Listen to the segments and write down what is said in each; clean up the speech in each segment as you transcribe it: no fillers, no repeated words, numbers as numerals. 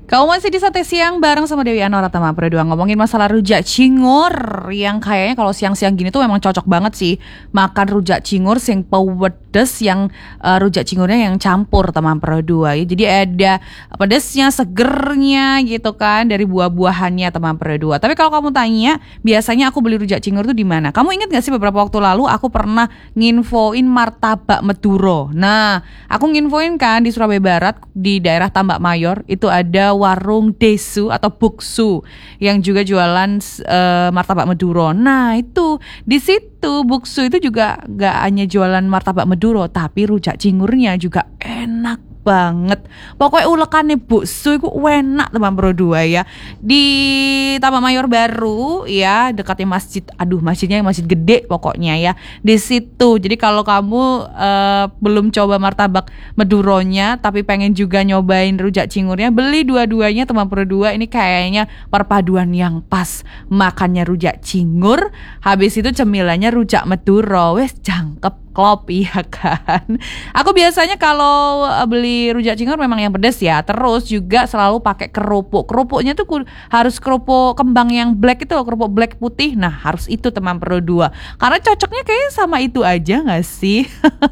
Kau masih di Sate Siang bareng sama Dewi Anwar teman berdua ngomongin masalah rujak cingur yang kayaknya kalau siang-siang gini tuh memang cocok banget sih makan rujak cingur yang pedes yang rujak cingurnya yang campur teman berdua ya. Jadi ada pedesnya, segernya gitu kan dari buah-buahannya teman berdua. Tapi kalau kamu tanya biasanya aku beli rujak cingur tuh di mana? Kamu ingat gak sih beberapa waktu lalu aku pernah nginfoin martabak Meduro. Nah, aku nginfoin kan di Surabaya Barat di daerah Tambak Mayor itu ada warung Desu atau Buksu yang juga jualan martabak Meduro. Nah itu di situ Buksu itu juga gak hanya jualan martabak Meduro, tapi rujak cingurnya juga enak banget. Pokoknya ulekannya Buksu itu enak teman berdua ya. Di Tambak Mayor baru ya, dekatnya masjid. Aduh, masjidnya masjid gede pokoknya ya. Di situ. Jadi kalau kamu belum coba martabak Meduronya tapi pengen juga nyobain rujak cingurnya, beli dua-duanya teman berdua. Ini kayaknya perpaduan yang pas. Makannya rujak cingur, habis itu cemilannya rujak Meduro. Wes jangkep klop ya kan. Aku biasanya kalau beli rujak cingur memang yang pedas ya. Terus juga selalu pakai kerupuk. Kerupuknya tuh harus kerupuk kembang yang black itu, kerupuk black putih. Nah harus itu teman berdua. Karena cocoknya kayaknya sama itu aja gak sih?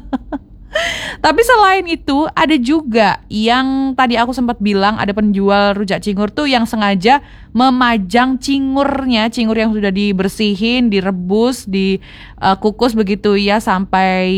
Tapi selain itu ada juga yang tadi aku sempat bilang ada penjual rujak cingur tuh yang sengaja memajang cingurnya, cingur yang sudah dibersihin, direbus, dikukus begitu ya sampai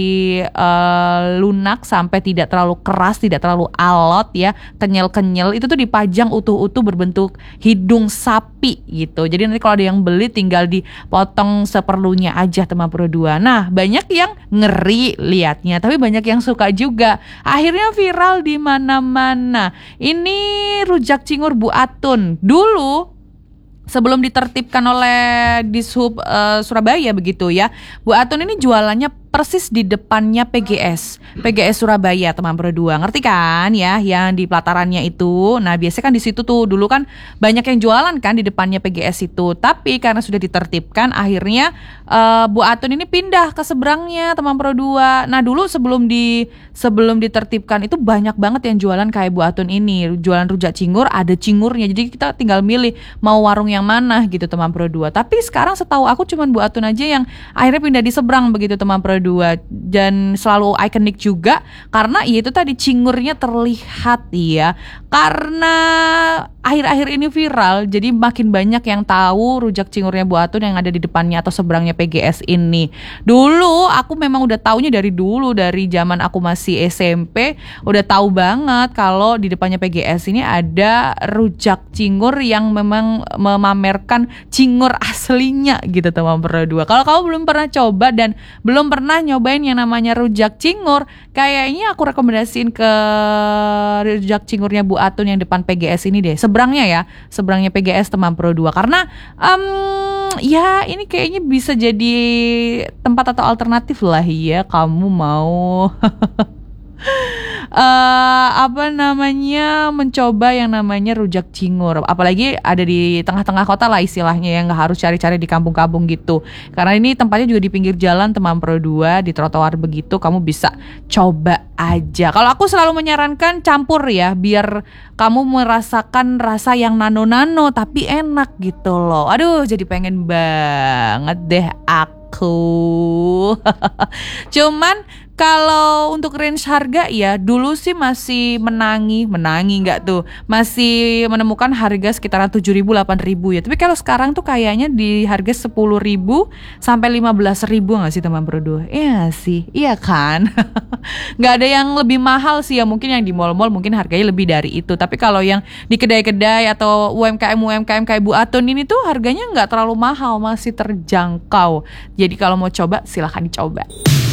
lunak, sampai tidak terlalu keras, tidak terlalu alot ya, kenyal-kenyal. Itu tuh dipajang utuh-utuh berbentuk hidung sapi gitu. Jadi nanti kalau ada yang beli tinggal dipotong seperlunya aja teman berdua. Nah banyak yang ngeri liatnya, tapi banyak yang suka juga. Akhirnya viral di mana-mana. Ini rujak cingur Bu Atun. Dulu sebelum ditertibkan oleh Dishub Surabaya begitu ya, Bu Atun ini jualannya persis di depannya PGS Surabaya teman berdua, ngerti kan ya, yang di pelatarannya itu. Nah biasanya kan di situ tuh dulu kan banyak yang jualan kan di depannya PGS itu. Tapi karena sudah ditertibkan akhirnya Bu Atun ini pindah ke seberangnya teman berdua. Nah dulu sebelum ditertibkan itu banyak banget yang jualan kayak Bu Atun ini, jualan rujak cingur, ada cingurnya. Jadi kita tinggal milih mau warung yang mana gitu teman berdua. Tapi sekarang setahu aku cuman Bu Atun aja yang akhirnya pindah di seberang begitu teman berdua. Dan selalu ikonik juga karena ya itu tadi cingurnya terlihat ya. Karena akhir-akhir ini viral, jadi makin banyak yang tahu rujak cingurnya Bu Atun yang ada di depannya atau seberangnya PGS ini. Dulu aku memang udah taunya dari dulu, dari zaman aku masih SMP udah tahu banget kalau di depannya PGS ini ada rujak cingur yang memang memamerkan cingur aslinya gitu teman berdua. Kalau kamu belum pernah coba dan belum pernah nyobain yang namanya rujak cingur, kayaknya aku rekomendasiin ke rujak cingurnya Bu Atun yang depan PGS ini deh. Seberangnya PGS teman berdua. Karena ya ini kayaknya bisa jadi tempat atau alternatif lah ya kamu mau mencoba yang namanya rujak cingur, apalagi ada di tengah-tengah kota lah istilahnya, yang nggak harus cari-cari di kampung-kampung gitu. Karena ini tempatnya juga di pinggir jalan teman berdua, di trotoar begitu, kamu bisa coba aja. Kalau aku selalu menyarankan campur ya, biar kamu merasakan rasa yang nano-nano tapi enak gitu loh. Aduh, jadi pengen banget deh aku. Cuman kalau untuk range harga ya dulu sih masih menangi nggak tuh, masih menemukan harga sekitaran 7.000 8.000 ya. Tapi kalau sekarang tuh kayaknya di harga 10.000 sampai 15.000 nggak sih teman berdua? Iya sih, iya kan. Nggak ada yang lebih mahal sih ya, mungkin yang di mall-mall mungkin harganya lebih dari itu. Tapi kalau yang di kedai-kedai atau UMKM kayak Bu Atun ini tuh harganya nggak terlalu mahal, masih terjangkau. Jadi kalau mau coba silahkan dicoba.